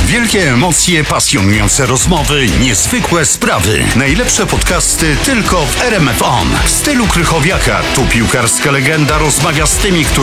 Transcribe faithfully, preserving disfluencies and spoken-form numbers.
Wielkie emocje, pasjonujące rozmowy, niezwykłe sprawy. Najlepsze podcasty tylko w R M F On. W stylu Krychowiaka. Tu piłkarska legenda rozmawia z tymi, którzy